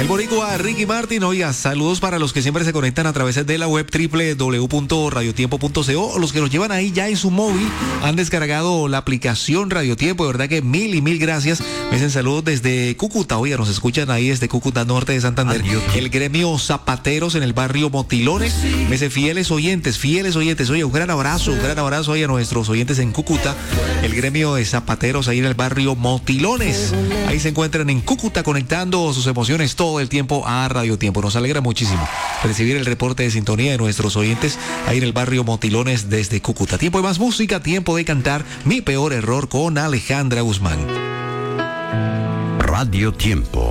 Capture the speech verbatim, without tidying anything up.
El boricua Ricky Martin, oiga, saludos para los que siempre se conectan a través de la web doble u doble u doble u punto radio tiempo punto co o los que los llevan ahí ya en su móvil, han descargado la aplicación Radio Tiempo, de verdad que mil y mil gracias. Me dicen saludos desde Cúcuta, oiga, nos escuchan ahí desde Cúcuta Norte de Santander. Adiós. El gremio Zapateros en el barrio Motilones, me dicen fieles oyentes, fieles oyentes, oye, un gran abrazo, un gran abrazo ahí a nuestros oyentes en Cúcuta, el gremio de Zapateros ahí en el barrio Motilones, ahí se encuentran en Cúcuta conectando sus emociones todo el tiempo a Radio Tiempo. Nos alegra muchísimo recibir el reporte de sintonía de nuestros oyentes ahí en el barrio Motilones desde Cúcuta. Tiempo de más música, tiempo de cantar Mi Peor Error con Alejandra Guzmán. Radio Tiempo.